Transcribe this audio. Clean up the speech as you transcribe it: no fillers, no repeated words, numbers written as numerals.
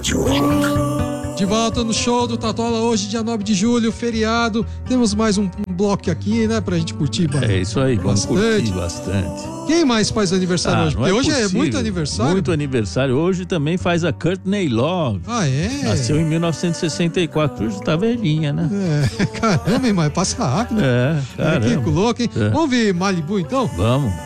rádio. De volta no show do Tatola hoje, dia 9 de julho, feriado. Temos mais um bloco aqui, né, pra gente curtir bastante. É isso aí, vamos curtir bastante. Quem mais faz aniversário hoje? Porque hoje é muito aniversário. Muito aniversário. Hoje também faz a Courtney Love. Ah, é? Nasceu em 1964. Hoje tá velhinha, né? Caramba, mas passa rápido. Caramba. Que louco, hein? É. Vamos ver Malibu, então? Vamos.